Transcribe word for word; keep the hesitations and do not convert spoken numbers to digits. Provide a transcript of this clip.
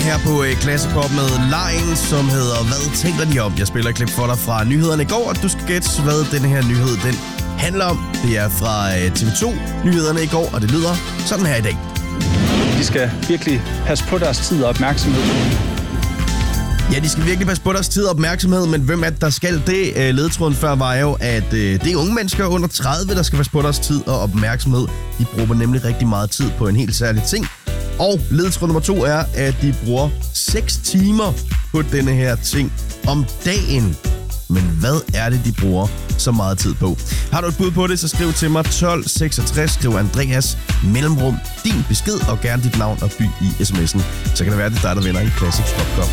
her på øh, Classic Pop med Line, som hedder Hvad tænker de om? Jeg spiller et klip for dig fra nyhederne i går, og du skal gætte, hvad denne her nyhed den handler om. Det er fra øh, T V to nyhederne i går, og det lyder sådan her i dag. De skal virkelig passe på deres tid og opmærksomhed. Ja, de skal virkelig passe på deres tid og opmærksomhed, men hvem er det, der skal det? Ledetråden før var jo, at det er unge mennesker under tredive, der skal passe på deres tid og opmærksomhed. De bruger nemlig rigtig meget tid på en helt særlig ting. Og ledetråd nummer to er, at de bruger seks timer på denne her ting om dagen. Men hvad er det, de bruger så meget tid på? Har du et bud på det, så skriv til mig tolv seksogtres, skriv Andreas mellemrum din besked og gerne dit navn og by i sms'en. Så kan det være, det er dig, der vinder en Classic Pop Cup.